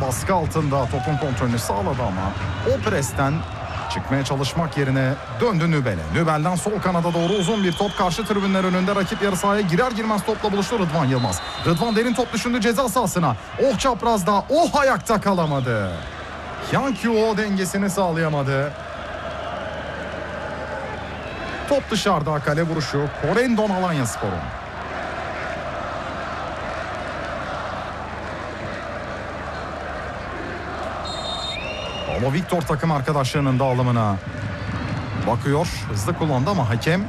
baskı altında topun kontrolünü sağladı ama o presten çıkmaya çalışmak yerine döndü Nübel'e. Nübel'den sol kanada doğru uzun bir top, karşı tribünler önünde rakip yarı sahaya girer girmez topla buluştu Rıdvan Yılmaz. Rıdvan derin top düşündü ceza sahasına. Oh çaprazda, oh ayakta kalamadı. Yankyo dengesini sağlayamadı. Top dışarıda, kale vuruşu Corendon Alanyaspor'un. Paulo Victor takım arkadaşlarının dağılımına bakıyor. Hızlı kullandı ama hakem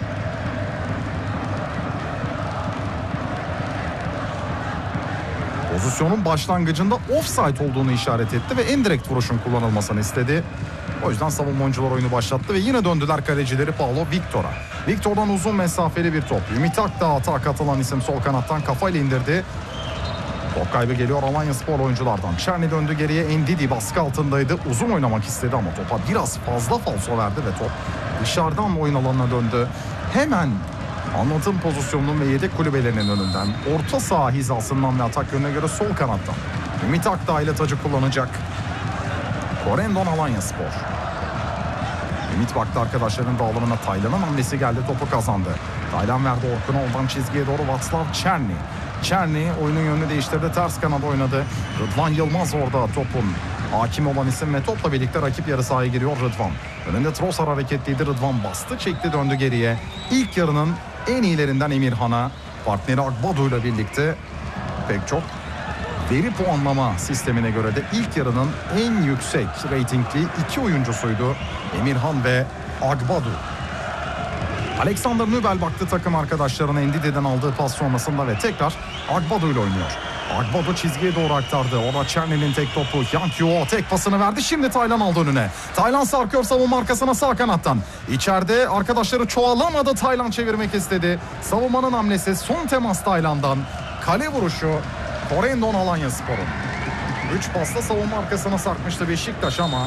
pozisyonun başlangıcında offside olduğunu işaret etti ve indirekt vuruşun kullanılmasını istedi. O yüzden savunma oyuncular oyunu başlattı ve yine döndüler kalecileri Paulo Victor'a. Victor'dan uzun mesafeli bir top. Ümit Akdağ atağa katılan isim sol kanattan kafayla indirdi. Top kaybı geliyor Alanyaspor oyunculardan. Çerni döndü geriye, Ndidi baskı altındaydı. Uzun oynamak istedi ama topa biraz fazla falso verdi ve top dışarıdan oyun alanına döndü. Hemen anlatım pozisyonunun ve yedek kulübelerinin önünden, orta saha hizasından ve atak yönüne göre sol kanattan Ümit Akdağ ile tacı kullanacak Corendon Alanyaspor. Ümit baktı arkadaşlarının dağılımına, Taylan'ın hamlesi geldi, topu kazandı. Taylan verdi Orkun'a, oradan çizgiye doğru Václav Černý. Černý oyunun yönünü değiştirdi, ters kanada oynadı. Rıdvan Yılmaz orada topun hakim olan isim ve topla birlikte rakip yarı sahaya giriyor Rıdvan. Önünde Trossard hareketliydi, Rıdvan bastı, çekti, döndü geriye. İlk yarının en iyilerinden Emirhan'a, partneri Agbadu ile birlikte pek çok veri puanlama sistemine göre de ilk yarının en yüksek reytingli iki oyuncusuydu Emirhan ve Agbadu. Alexander Nübel baktı takım arkadaşlarına, Ndidi'den aldığı pas sonrasında ve tekrar Agbadu ile oynuyor. Agbadu çizgiye doğru aktardı. Orada Černy'nin tek topu. Yankyo tek pasını verdi. Şimdi Taylan aldı önüne. Taylan sarkıyor savunma arkasına sağ kanattan. İçeride arkadaşları çoğalamadı. Taylan çevirmek istedi. Savunmanın hamlesi, son temas Taylan'dan. Kale vuruşu Corendon Alanyaspor'un. 3 pasla savunma arkasına sarkmıştı Beşiktaş ama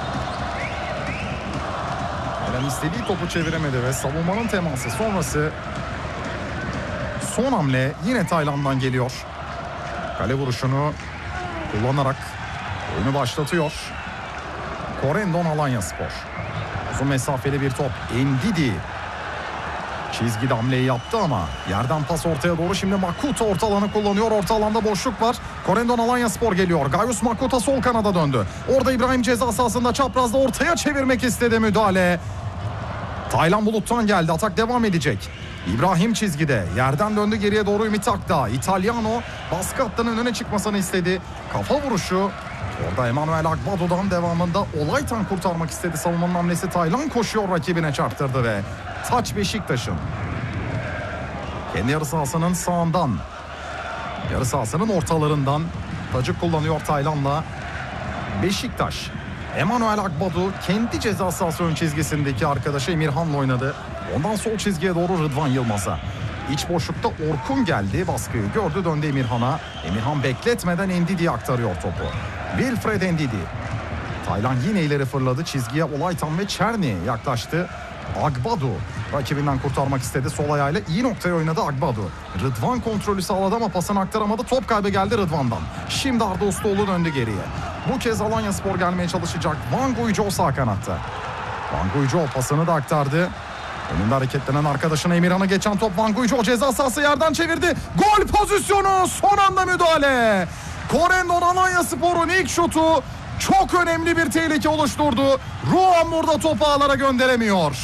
istediği topu çeviremedi ve savunmanın teması sonrası son hamle yine Taylan'dan geliyor. Kale vuruşunu kullanarak oyunu başlatıyor Corendon Alanyaspor. Uzun mesafeli bir top. Ndidi çizgide hamleyi yaptı ama yerden pas ortaya doğru. Şimdi Makuta orta alanı kullanıyor. Orta alanda boşluk var. Corendon Alanyaspor geliyor. Gaius Makuta sol kanada döndü. Orada İbrahim ceza sahasında çaprazda ortaya çevirmek istedi, müdahale. Taylan Bulut'tan geldi. Atak devam edecek. İbrahim çizgide. Yerden döndü geriye doğru Ümit Akdağ. İtalyano baskı hattının öne çıkmasını istedi. Kafa vuruşu. Orada Emanuel Agbadu'dan devamında Olaytan kurtarmak istedi. Savunmanın hamlesi, Taylan koşuyor, rakibine çarptırdı ve taç Beşiktaş'ın. Kendi yarı sahasının sağından, yarı sahasının ortalarından tacı kullanıyor Taylan'la Beşiktaş. Emanuel Agbadu kendi ceza sahası ön çizgisindeki arkadaşı Emirhan'la oynadı. Ondan sol çizgiye doğru Rıdvan Yılmaz'a. İç boşlukta Orkun geldi. Baskıyı gördü, döndü Emirhan'a. Emirhan bekletmeden Ndidi'ye aktarıyor topu. Wilfred Ndidi. Taylan yine ileri fırladı. Çizgiye Olaytan ve Černý yaklaştı. Agbadu rakibinden kurtarmak istedi. Sol ayağıyla iyi noktaya oynadı Agbadu. Rıdvan kontrolü sağladı ama pasını aktaramadı. Top kaybı geldi Rıdvan'dan. Şimdi Arda Ustaoğlu döndü geriye. Bu kez Alanyaspor gelmeye çalışacak. Van Guijo sağ kanatta. Van Guijo pasını da aktardı. Önünde hareketlenen arkadaşına Emirhan'a geçen top. Van Guijo ceza sahası, yerden çevirdi. Gol pozisyonu, son anda müdahale. Corendon Alanyaspor'un ilk şutu çok önemli bir tehlike oluşturdu. Ruan burada topu ağlara gönderemiyor.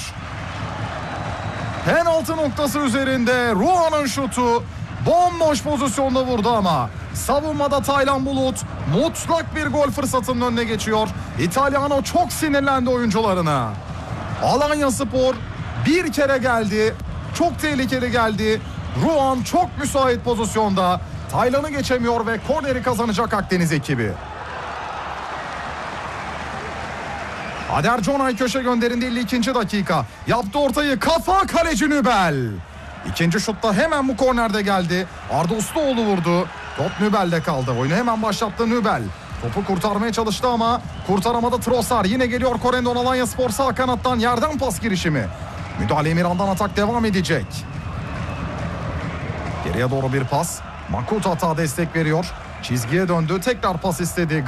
Penaltı noktası üzerinde Ruan'ın şutu bomboş pozisyonda vurdu ama savunmada Taylan Bulut mutlak bir gol fırsatının önüne geçiyor. İtalyano çok sinirlendi oyuncularına. Alanyaspor bir kere geldi. Çok tehlikeli geldi. Ruan çok müsait pozisyonda. Taylan'ı geçemiyor ve korneri kazanacak Akdeniz ekibi. Ader Conay köşe gönderinde 52. dakika. Yaptı ortayı, kafa, kaleci Nübel. İkinci şutta hemen bu kornerde geldi. Arda Ustaoğlu vurdu. Top Nübel'de kaldı. Oyunu hemen başlattı Nübel. Topu kurtarmaya çalıştı ama kurtaramadı Trossard. Yine geliyor Corendon Alanyaspor sağ kanattan, yerden pas girişimi. Müdahale Emirhan'dan, atak devam edecek. Geriye doğru bir pas. Makuta hata destek veriyor. Çizgiye döndü. Tekrar pas istedi.